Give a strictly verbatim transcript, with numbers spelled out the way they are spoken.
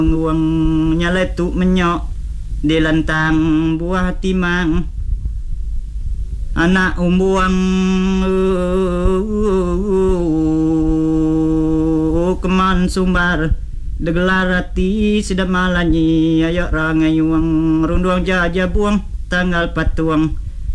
Uang nyaletuk menyok di lantang buah timang, anak umbuang keman sumbar degelar hati sedap malanyi ayo rangai uang runduang jaja buang tanggal patuang